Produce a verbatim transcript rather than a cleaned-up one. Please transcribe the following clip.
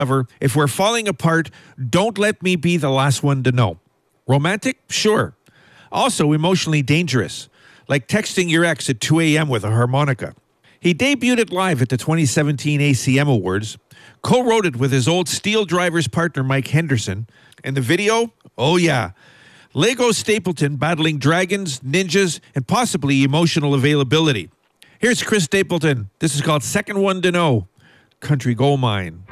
However, if we're falling apart, don't let me be the last one to know. Romantic? Sure. Also emotionally dangerous, like texting your ex at two a.m. with a harmonica. He debuted it live at the twenty seventeen A C M Awards, co-wrote it with his old Steel Drivers partner Mike Henderson, and the video? Oh yeah. Lego Stapleton battling dragons, ninjas, and possibly emotional availability. Here's Chris Stapleton. This is called Second One to Know, Country Gold Mine.